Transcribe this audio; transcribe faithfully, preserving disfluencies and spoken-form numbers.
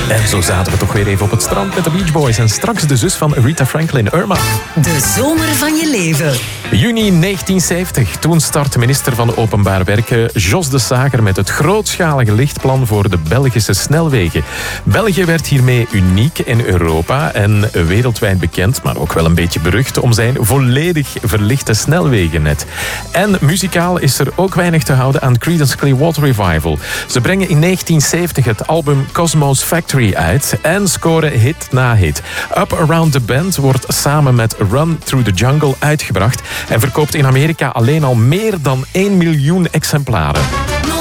En zo zaten we toch weer even op het strand met de Beach Boys. En straks de zus van Rita Franklin, Irma. De zomer van je leven. Juni negentien zeventig. Toen startte minister van Openbaar Werken Jos de Sager met het grootschalige lichtplan voor de Belgische snelwegen. België werd hiermee uniek in Europa en wereldwijd bekend, maar ook wel een beetje berucht om zijn volledig verlichte snelwegennet. En muzikaal is er ook weinig te houden aan Creedence Clearwater Revival. Ze brengen in negentien zeventig het album Cosmo's Factory uit en scoren hit na hit. Up Around the Bend wordt samen met Run Through the Jungle uitgebracht en verkoopt in Amerika alleen al meer dan één miljoen exemplaren.